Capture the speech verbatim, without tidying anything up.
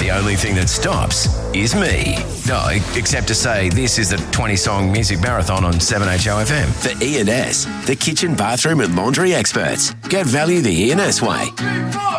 The only thing that stops is me. No, except to say this is the twenty-song music marathon on seven H O F M. For E and S, the kitchen, bathroom and laundry experts. Get value the E and S way.